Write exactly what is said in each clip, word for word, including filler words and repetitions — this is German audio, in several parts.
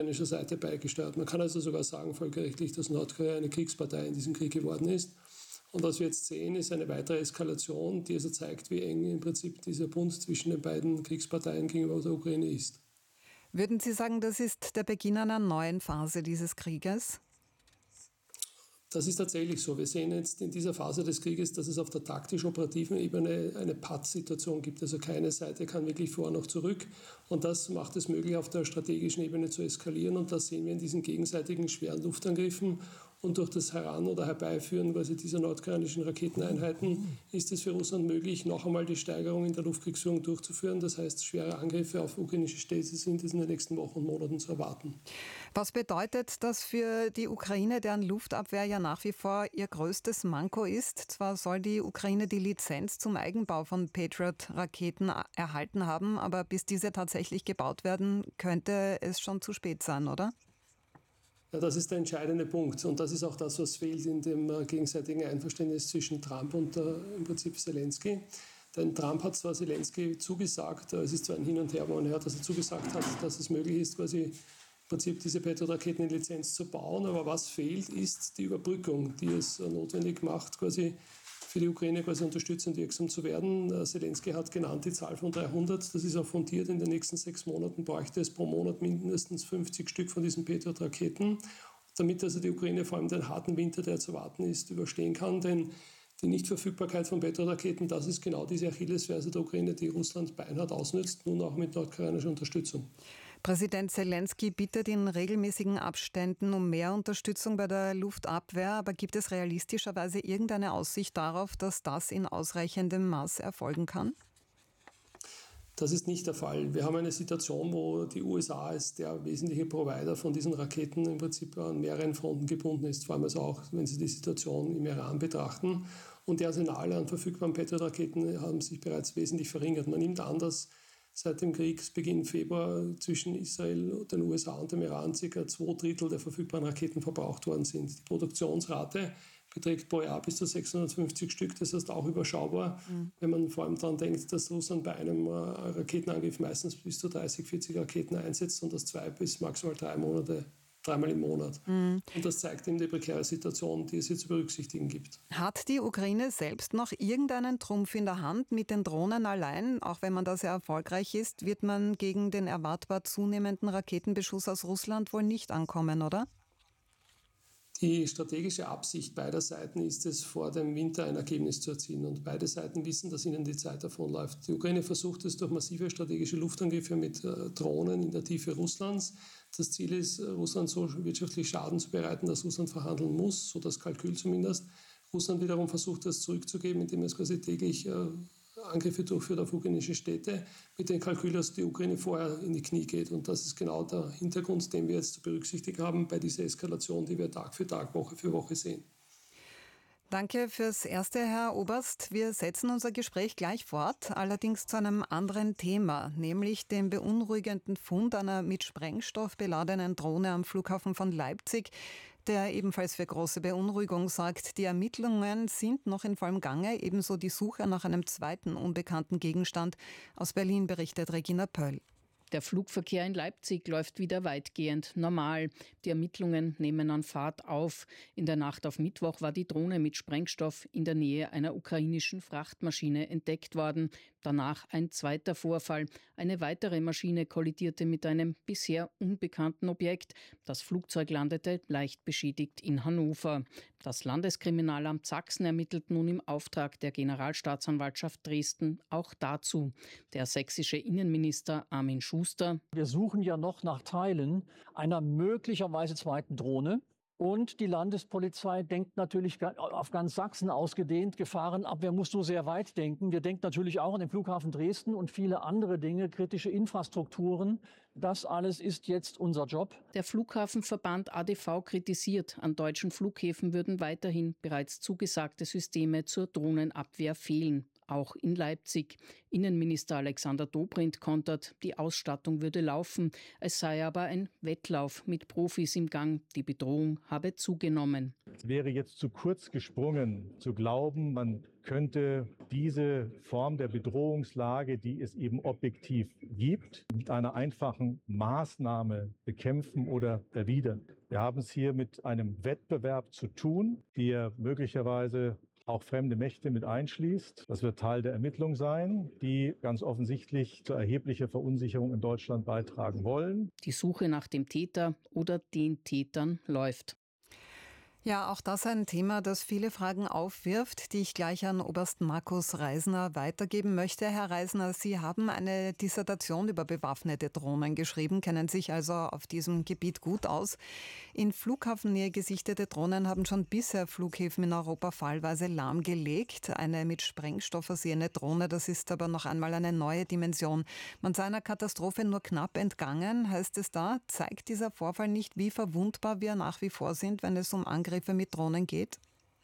ukrainischer Seite beigesteuert. Man kann also sogar sagen, völkerrechtlich, dass Nordkorea eine Kriegspartei in diesem Krieg geworden ist. Und was wir jetzt sehen, ist eine weitere Eskalation, die also zeigt, wie eng im Prinzip dieser Bund zwischen den beiden Kriegsparteien gegenüber der Ukraine ist. Würden Sie sagen, das ist der Beginn einer neuen Phase dieses Krieges? Das ist tatsächlich so. Wir sehen jetzt in dieser Phase des Krieges, dass es auf der taktisch-operativen Ebene eine Patt-Situation gibt. Also keine Seite kann wirklich vor noch zurück. Und das macht es möglich, auf der strategischen Ebene zu eskalieren. Und das sehen wir in diesen gegenseitigen schweren Luftangriffen. Und durch das Heran- oder Herbeiführen quasi dieser nordkoreanischen Raketeneinheiten ist es für Russland möglich, noch einmal die Steigerung in der Luftkriegsführung durchzuführen. Das heißt, schwere Angriffe auf ukrainische Städte sind es in den nächsten Wochen und Monaten zu erwarten. Was bedeutet das für die Ukraine, deren Luftabwehr ja nach wie vor ihr größtes Manko ist? Zwar soll die Ukraine die Lizenz zum Eigenbau von Patriot-Raketen erhalten haben, aber bis diese tatsächlich gebaut werden, könnte es schon zu spät sein, oder? Ja, das ist der entscheidende Punkt. Und das ist auch das, was fehlt in dem äh, gegenseitigen Einverständnis zwischen Trump und äh, im Prinzip Zelensky. Denn Trump hat zwar Zelensky zugesagt, äh, es ist zwar ein Hin und Her, aber man hört, dass er zugesagt hat, dass es möglich ist, quasi im Prinzip diese Patriot-Raketen in Lizenz zu bauen. Aber was fehlt, ist die Überbrückung, die es äh, notwendig macht, quasi für die Ukraine quasi unterstützend wirksam zu werden. Äh, Zelensky hat genannt die Zahl von dreihundert. Das ist auch fundiert. In den nächsten sechs Monaten bräuchte es pro Monat mindestens fünfzig Stück von diesen Patriot-Raketen, damit also die Ukraine vor allem den harten Winter, der zu erwarten ist, überstehen kann. Denn die Nichtverfügbarkeit von Patriot-Raketen, das ist genau diese Achillesferse der Ukraine, die Russland beinhart ausnützt, nun auch mit nordkoreanischer Unterstützung. Präsident Zelensky bittet in regelmäßigen Abständen um mehr Unterstützung bei der Luftabwehr. Aber gibt es realistischerweise irgendeine Aussicht darauf, dass das in ausreichendem Maß erfolgen kann? Das ist nicht der Fall. Wir haben eine Situation, wo die U S A als der wesentliche Provider von diesen Raketen im Prinzip an mehreren Fronten gebunden ist, vor allem also auch, wenn Sie die Situation im Iran betrachten. Und die Arsenale an verfügbaren Patriot-Raketen haben sich bereits wesentlich verringert. Man nimmt an, dass seit dem Kriegsbeginn Februar zwischen Israel, den U S A und dem Iran ca. zwei Drittel der verfügbaren Raketen verbraucht worden sind. Die Produktionsrate beträgt pro Jahr bis zu sechshundertfünfzig Stück, das heißt auch überschaubar, mhm. wenn man vor allem daran denkt, dass Russland bei einem Raketenangriff meistens bis zu dreißig, vierzig Raketen einsetzt und das zwei bis maximal drei Monate dreimal im Monat. Mhm. Und das zeigt eben die prekäre Situation, die es hier zu berücksichtigen gibt. Hat die Ukraine selbst noch irgendeinen Trumpf in der Hand? Mit den Drohnen allein, auch wenn man da sehr erfolgreich ist, wird man gegen den erwartbar zunehmenden Raketenbeschuss aus Russland wohl nicht ankommen, oder? Die strategische Absicht beider Seiten ist es, vor dem Winter ein Ergebnis zu erzielen. Und beide Seiten wissen, dass ihnen die Zeit davonläuft. Die Ukraine versucht es durch massive strategische Luftangriffe mit äh, Drohnen in der Tiefe Russlands. Das Ziel ist, Russland so wirtschaftlich Schaden zu bereiten, dass Russland verhandeln muss, so das Kalkül zumindest. Russland wiederum versucht, das zurückzugeben, indem es quasi täglich äh, Angriffe durchführt auf ukrainische Städte, mit dem Kalkül, dass die Ukraine vorher in die Knie geht. Und das ist genau der Hintergrund, den wir jetzt zu berücksichtigen haben bei dieser Eskalation, die wir Tag für Tag, Woche für Woche sehen. Danke fürs Erste, Herr Oberst. Wir setzen unser Gespräch gleich fort, allerdings zu einem anderen Thema, nämlich dem beunruhigenden Fund einer mit Sprengstoff beladenen Drohne am Flughafen von Leipzig, der ebenfalls für große Beunruhigung sorgt. Die Ermittlungen sind noch in vollem Gange, ebenso die Suche nach einem zweiten unbekannten Gegenstand. Aus Berlin berichtet Regina Pöll. Der Flugverkehr in Leipzig läuft wieder weitgehend normal. Die Ermittlungen nehmen an Fahrt auf. In der Nacht auf Mittwoch war die Drohne mit Sprengstoff in der Nähe einer ukrainischen Frachtmaschine entdeckt worden. Danach ein zweiter Vorfall. Eine weitere Maschine kollidierte mit einem bisher unbekannten Objekt. Das Flugzeug landete leicht beschädigt in Hannover. Das Landeskriminalamt Sachsen ermittelt nun im Auftrag der Generalstaatsanwaltschaft Dresden auch dazu. Der sächsische Innenminister Armin Schuster. Wir suchen ja noch nach Teilen einer möglicherweise zweiten Drohne. Und die Landespolizei denkt natürlich auf ganz Sachsen ausgedehnt. Gefahrenabwehr muss so sehr weit denken. Wir denken natürlich auch an den Flughafen Dresden und viele andere Dinge, kritische Infrastrukturen. Das alles ist jetzt unser Job. Der Flughafenverband A D V kritisiert, an deutschen Flughäfen würden weiterhin bereits zugesagte Systeme zur Drohnenabwehr fehlen. auch in Leipzig. Innenminister Alexander Dobrindt kontert, die Ausstattung würde laufen, es sei aber ein Wettlauf mit Profis im Gang, die Bedrohung habe zugenommen. Es wäre jetzt zu kurz gesprungen, zu glauben, man könnte diese Form der Bedrohungslage, die es eben objektiv gibt, mit einer einfachen Maßnahme bekämpfen oder erwidern. Wir haben es hier mit einem Wettbewerb zu tun, der möglicherweise auch fremde Mächte mit einschließt. Das wird Teil der Ermittlung sein, die ganz offensichtlich zu erheblicher Verunsicherung in Deutschland beitragen wollen. Die Suche nach dem Täter oder den Tätern läuft. Ja, auch das ein Thema, das viele Fragen aufwirft, die ich gleich an Oberst Markus Reisner weitergeben möchte. Herr Reisner, Sie haben eine Dissertation über bewaffnete Drohnen geschrieben, kennen sich also auf diesem Gebiet gut aus. In Flughafennähe gesichtete Drohnen haben schon bisher Flughäfen in Europa fallweise lahmgelegt. Eine mit Sprengstoff versehene Drohne, das ist aber noch einmal eine neue Dimension. Man sei einer Katastrophe nur knapp entgangen, heißt es da. Zeigt dieser Vorfall nicht, wie verwundbar wir nach wie vor sind, wenn es um Angriffe mit Drohnen geht?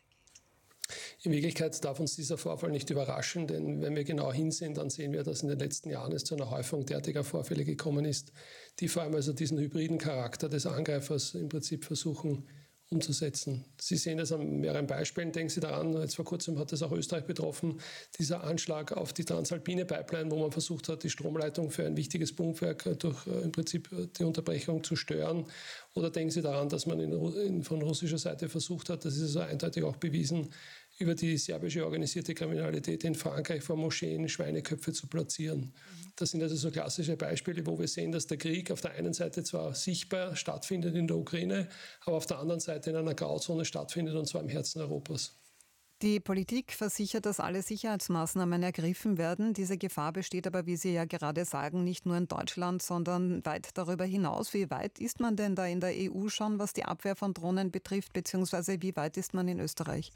In Wirklichkeit darf uns dieser Vorfall nicht überraschen, denn wenn wir genau hinsehen, dann sehen wir, dass in den letzten Jahren es zu einer Häufung derartiger Vorfälle gekommen ist, die vor allem also diesen hybriden Charakter des Angreifers im Prinzip versuchen umzusetzen. Sie sehen das an mehreren Beispielen. Denken Sie daran, jetzt vor kurzem hat das auch Österreich betroffen, dieser Anschlag auf die Transalpine Pipeline, wo man versucht hat, die Stromleitung für ein wichtiges Pumpwerk durch äh, im Prinzip die Unterbrechung zu stören. Oder denken Sie daran, dass man in, in, von russischer Seite versucht hat, das ist also eindeutig auch bewiesen, über die serbische organisierte Kriminalität in Frankreich vor Moscheen Schweineköpfe zu platzieren. Das sind also so klassische Beispiele, wo wir sehen, dass der Krieg auf der einen Seite zwar sichtbar stattfindet in der Ukraine, aber auf der anderen Seite in einer Grauzone stattfindet, und zwar im Herzen Europas. Die Politik versichert, dass alle Sicherheitsmaßnahmen ergriffen werden. Diese Gefahr besteht aber, wie Sie ja gerade sagen, nicht nur in Deutschland, sondern weit darüber hinaus. Wie weit ist man denn da in der E U schon, was die Abwehr von Drohnen betrifft, beziehungsweise wie weit ist man in Österreich?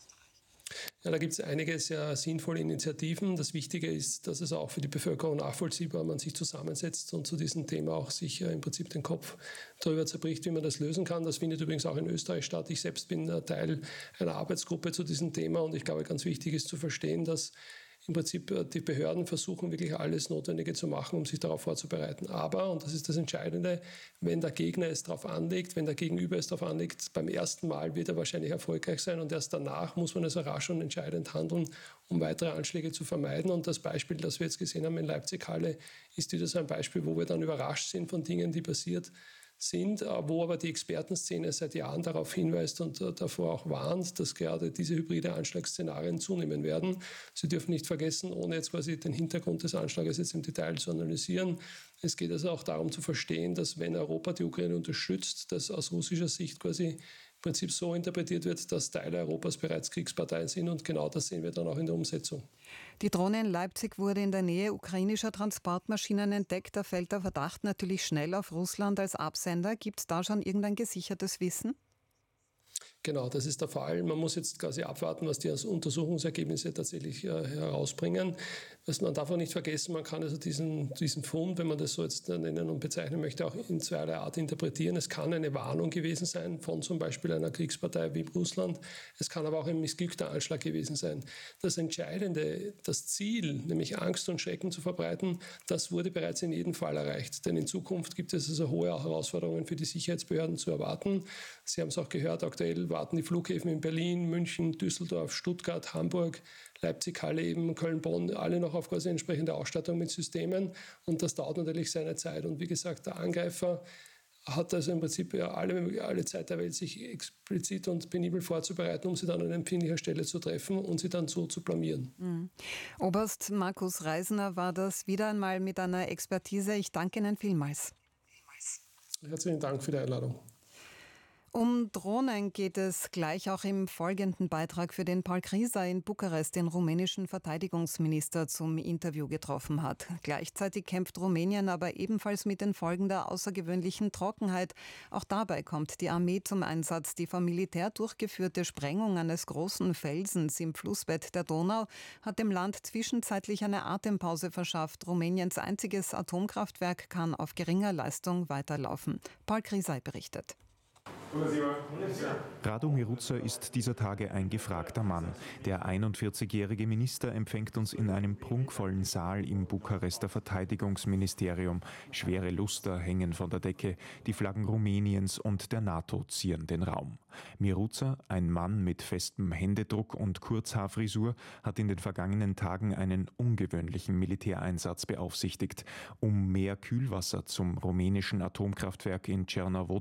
Ja, da gibt es einige sehr sinnvolle Initiativen. Das Wichtige ist, dass es auch für die Bevölkerung nachvollziehbar man sich zusammensetzt und zu diesem Thema auch sich äh, im Prinzip den Kopf darüber zerbricht, wie man das lösen kann. Das findet übrigens auch in Österreich statt. Ich selbst bin äh, Teil einer Arbeitsgruppe zu diesem Thema, und ich glaube, ganz wichtig ist zu verstehen, dass im Prinzip die Behörden versuchen, wirklich alles Notwendige zu machen, um sich darauf vorzubereiten. Aber, und das ist das Entscheidende, wenn der Gegner es darauf anlegt, wenn der Gegenüber es darauf anlegt, beim ersten Mal wird er wahrscheinlich erfolgreich sein, und erst danach muss man also rasch und entscheidend handeln, um weitere Anschläge zu vermeiden. Und das Beispiel, das wir jetzt gesehen haben in Leipzig-Halle, ist wieder so ein Beispiel, wo wir dann überrascht sind von Dingen, die passiert sind, wo aber die Expertenszene seit Jahren darauf hinweist und davor auch warnt, dass gerade diese hybride Anschlagsszenarien zunehmen werden. Sie dürfen nicht vergessen, ohne jetzt quasi den Hintergrund des Anschlages jetzt im Detail zu analysieren. Es geht also auch darum zu verstehen, dass wenn Europa die Ukraine unterstützt, dass aus russischer Sicht quasi im Prinzip so interpretiert wird, dass Teile Europas bereits Kriegsparteien sind, und genau das sehen wir dann auch in der Umsetzung. Die Drohne in Leipzig wurde in der Nähe ukrainischer Transportmaschinen entdeckt. Da fällt der Verdacht natürlich schnell auf Russland als Absender. Gibt es da schon irgendein gesichertes Wissen? Genau, das ist der Fall. Man muss jetzt quasi abwarten, was die Untersuchungsergebnisse tatsächlich äh, herausbringen. Was man darf auch nicht vergessen, man kann also diesen, diesen Fund, wenn man das so jetzt nennen und bezeichnen möchte, auch in zweierlei Art interpretieren. Es kann eine Warnung gewesen sein von zum Beispiel einer Kriegspartei wie Russland. Es kann aber auch ein missglückter Anschlag gewesen sein. Das Entscheidende, das Ziel, nämlich Angst und Schrecken zu verbreiten, das wurde bereits in jedem Fall erreicht. Denn in Zukunft gibt es also hohe Herausforderungen für die Sicherheitsbehörden zu erwarten. Sie haben es auch gehört, aktuell warten die Flughäfen in Berlin, München, Düsseldorf, Stuttgart, Hamburg, Leipzig, Halle, eben Köln, Bonn, alle noch auf quasi entsprechende Ausstattung mit Systemen. Und das dauert natürlich seine Zeit. Und wie gesagt, der Angreifer hat also im Prinzip ja alle, alle Zeit der Welt, sich explizit und penibel vorzubereiten, um sie dann an empfindlicher Stelle zu treffen und sie dann so zu blamieren. Mhm. Oberst Markus Reisner war das wieder einmal mit einer Expertise. Ich danke Ihnen vielmals. Herzlichen Dank für die Einladung. Um Drohnen geht es gleich auch im folgenden Beitrag, für den Paul Krisa in Bukarest den rumänischen Verteidigungsminister zum Interview getroffen hat. Gleichzeitig kämpft Rumänien aber ebenfalls mit den Folgen der außergewöhnlichen Trockenheit. Auch dabei kommt die Armee zum Einsatz. Die vom Militär durchgeführte Sprengung eines großen Felsens im Flussbett der Donau hat dem Land zwischenzeitlich eine Atempause verschafft. Rumäniens einziges Atomkraftwerk kann auf geringer Leistung weiterlaufen. Paul Krisa berichtet. Radu Miruța ist dieser Tage ein gefragter Mann. Der einundvierzigjährige Minister empfängt uns in einem prunkvollen Saal im Bukarester Verteidigungsministerium. Schwere Luster hängen von der Decke, die Flaggen Rumäniens und der NATO zieren den Raum. Miruța, ein Mann mit festem Händedruck und Kurzhaarfrisur, hat in den vergangenen Tagen einen ungewöhnlichen Militäreinsatz beaufsichtigt, um mehr Kühlwasser zum rumänischen Atomkraftwerk in Cernavoda